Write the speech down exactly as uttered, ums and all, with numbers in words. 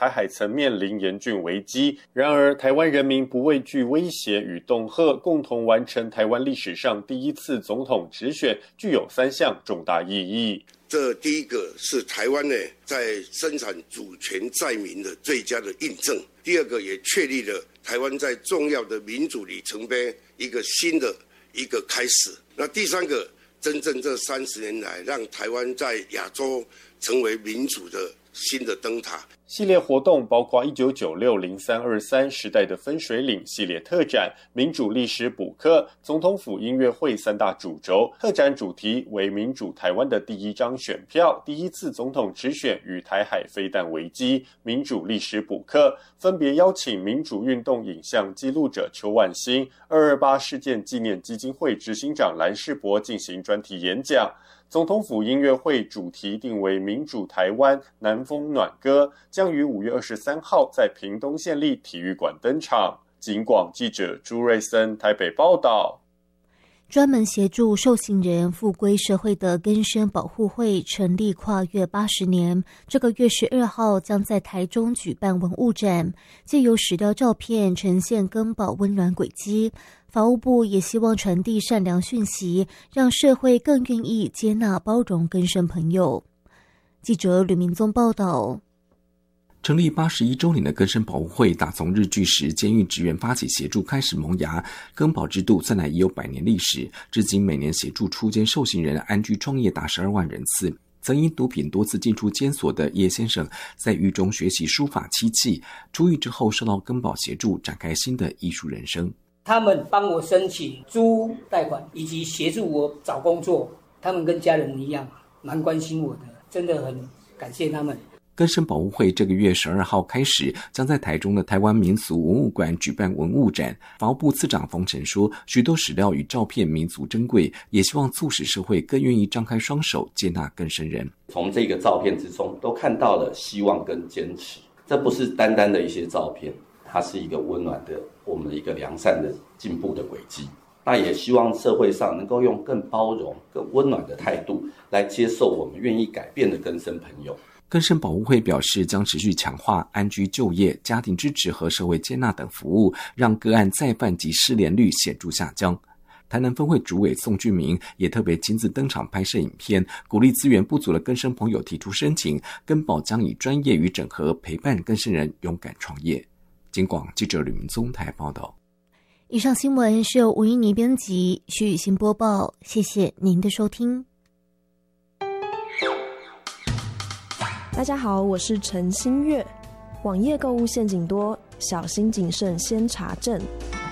台海曾面临严峻危机。然而，台湾人民不畏惧威胁与恫吓，共同完成台湾历史上第一次总统直选，具有三项重大意义。 这第一个是台湾呢在生产主权在民的最佳的印证，第二个也确立了台湾在重要的民主里程碑一个新的一个开始。那第三个，真正这三十年来让台湾在亚洲成为民主的新的灯塔。 系列活动包括一九九六零三二三时代的分水岭系列特展、民主历史补课、总统府音乐会三大主轴。特展主题为民主台湾的第一张选票、第一次总统直选与台海飞弹危机、民主历史补课，分别邀请民主运动影像记录者邱万兴、二二八事件纪念基金会执行长蓝士博进行专题演讲。总统府音乐会主题定为民主台湾南风暖歌，将于五月二十三号在屏东县立体育馆登场。警广记者朱瑞森台北报道。 专门协助受刑人复归社会的更生保护会成立跨越八十年，这个月十二号将在台中举办文物展，借由史料照片呈现更保温暖轨迹。法务部也希望传递善良讯息，让社会更愿意接纳包容更生朋友。记者吕明宗报道。 成立八十一周年的更生保护会，打从日据时监狱职员发起协助开始萌芽，更保制度算来已有百年历史，至今每年协助出监受刑人安居创业达十二万人次。曾因毒品多次进出监所的叶先生，在狱中学习书法漆器，出狱之后受到更保协助，展开新的艺术人生。 他们帮我申请租屋贷款，以及协助我找工作，他们跟家人一样，蛮关心我的，真的很感谢他们。 更生保护会这个月十二号开始，将在台中的台湾民俗文物馆举办文物展。法务部次长冯晨说，许多史料与照片弥足珍贵，也希望促使社会更愿意张开双手接纳更生人。 从这个照片之中都看到了希望跟坚持，这不是单单的一些照片，它是一个温暖的我们的一个良善的进步的轨迹。那也希望社会上能够用更包容更温暖的态度来接受我们愿意改变的更生朋友。 更生保护会表示，将持续强化安居就业、家庭支持和社会接纳等服务，让个案再犯及失联率显著下降。台南分会主委宋俊明也特别亲自登场拍摄影片，鼓励资源不足的更生朋友提出申请，更保将以专业与整合陪伴更生人勇敢创业。警广记者吕明宗台报道。 以上新闻是由吴依妮编辑，徐雨欣播报，谢谢您的收听。 大家好，我是陈新月。网页购物陷阱多，小心谨慎先查证。